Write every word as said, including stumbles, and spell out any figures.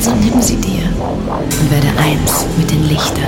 Also nimm sie dir und werde eins mit den Lichtern.